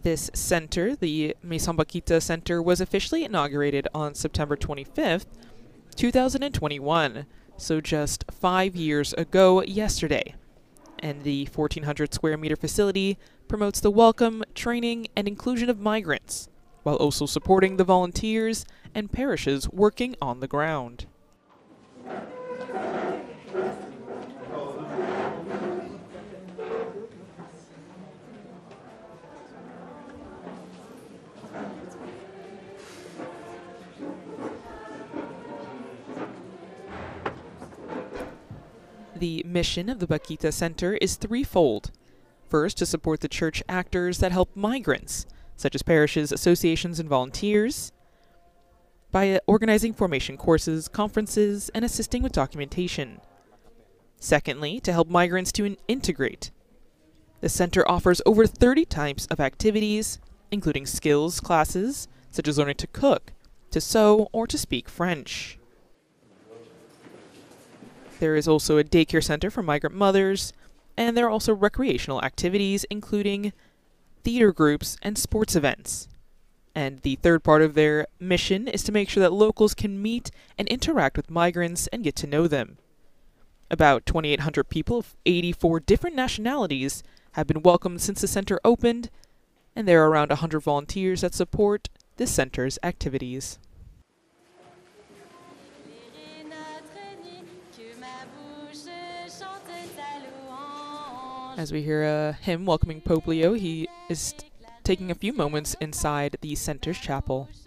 This center, the Maison Bakita Center, was officially inaugurated on September 25th, 2021, so just 5 years ago yesterday. And the 1,400 square meter facility promotes the welcome, training, and inclusion of migrants, while also supporting the volunteers and parishes working on the ground. The mission of the Bakita Center is threefold. First, to support the church actors that help migrants, such as parishes, associations, and volunteers, by organizing formation courses, conferences, and assisting with documentation. Secondly, to help migrants to integrate. The center offers over 30 types of activities, including skills classes, such as learning to cook, to sew, or to speak French. There is also a daycare center for migrant mothers, and there are also recreational activities, including theater groups and sports events. And the third part of their mission is to make sure that locals can meet and interact with migrants and get to know them. About 2,800 people of 84 different nationalities have been welcomed since the center opened, and there are around 100 volunteers that support the center's activities. As we hear a hymn welcoming Pope Leo, he is taking a few moments inside the center's chapel.